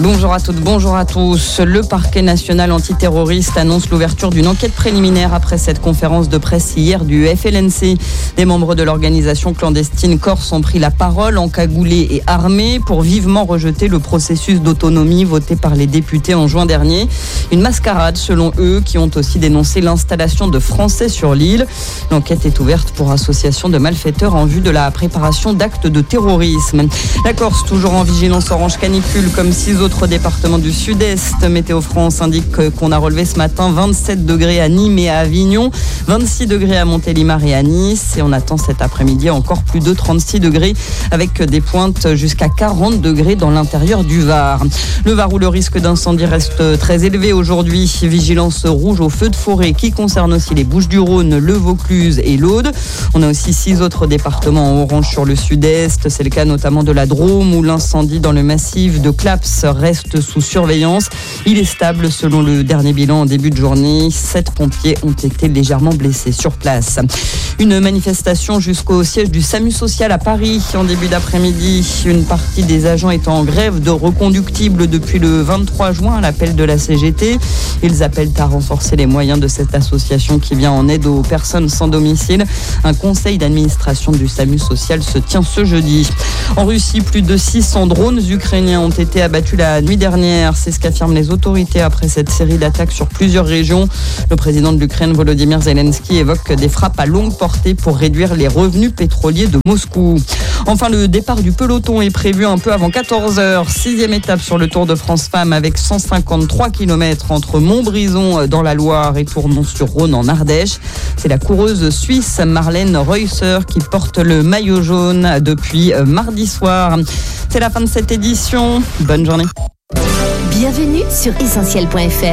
Bonjour à toutes, bonjour à tous. Le parquet national antiterroriste annonce l'ouverture d'une enquête préliminaire après cette conférence de presse hier du FLNC. Des membres de l'organisation clandestine corse ont pris la parole encagoulés et armés pour vivement rejeter le processus d'autonomie voté par les députés en juin dernier. Une mascarade selon eux qui ont aussi dénoncé l'installation de Français sur l'île. L'enquête est ouverte pour association de malfaiteurs en vue de la préparation d'actes de terrorisme. La Corse toujours en vigilance orange canicule comme 6 autres départements du sud-est. Météo France indique qu'on a relevé ce matin 27 degrés à Nîmes et à Avignon, 26 degrés à Montélimar et à Nice. Et on attend cet après-midi encore plus de 36 degrés avec des pointes jusqu'à 40 degrés dans l'intérieur du Var. Le Var où le risque d'incendie reste très élevé aujourd'hui. Vigilance rouge aux feux de forêt qui concerne aussi les Bouches-du-Rhône, le Vaucluse et l'Aude. On a aussi 6 autres départements en orange sur le sud-est. C'est le cas notamment de la Drôme où l'incendie dans le massif de Claps reste sous surveillance. Il est stable selon le dernier bilan en début de journée. 7 pompiers ont été légèrement blessés sur place. Une manifestation jusqu'au siège du SAMU social à Paris en début d'après-midi. Une partie des agents est en grève de reconductibles depuis le 23 juin à l'appel de la CGT. Ils appellent à renforcer les moyens de cette association qui vient en aide aux personnes sans domicile. Un conseil d'administration du SAMU social se tient ce jeudi. En Russie, plus de 600 drones ukrainiens ont été abattus la nuit dernière. C'est ce qu'affirment les autorités après cette série d'attaques sur plusieurs régions. Le président de l'Ukraine, Volodymyr Zelensky, évoque des frappes à longue portée pour réduire les revenus pétroliers de Moscou. Enfin, le départ du peloton est prévu un peu avant 14h. 6e étape sur le Tour de France Femmes avec 153 km entre Montbrison dans la Loire et Tournon-sur-Rhône en Ardèche. C'est la coureuse suisse Marlène Reusser qui porte le maillot jaune depuis mardi soir. C'est la fin de cette édition. Bonne journée. Bienvenue sur Essentiel.fr.